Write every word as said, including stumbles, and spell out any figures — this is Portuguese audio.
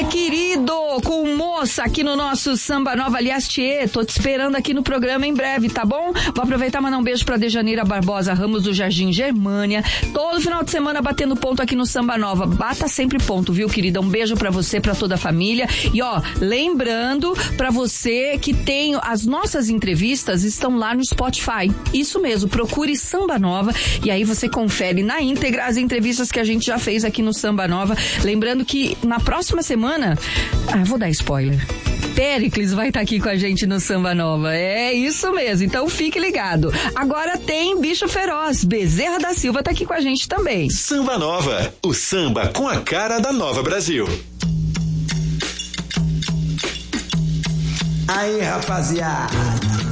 querido, com moça aqui no nosso Samba Nova. Aliás, Tchê, tô te esperando aqui no programa em breve, tá bom? Vou aproveitar e mandar um beijo pra Dejaneira Barbosa Ramos do Jardim Germânia. Todo final de semana batendo ponto aqui no Samba Nova. Bata sempre ponto, viu, querida? Um beijo pra você, pra toda a família. E ó, lembrando pra você que tem as nossas entrevistas estão lá no Spotify. Isso mesmo, procure Samba Nova e aí você confere na íntegra as entrevistas que a gente já fez aqui no Samba Nova. Lembrando que na próxima semana, ah, vou dar spoiler. Péricles vai estar aqui com a gente no Samba Nova. É isso mesmo, então fique ligado. Agora tem Bicho Feroz, Bezerra da Silva tá aqui com a gente também. Samba Nova, o samba com a cara da Nova Brasil. Aí, rapaziada.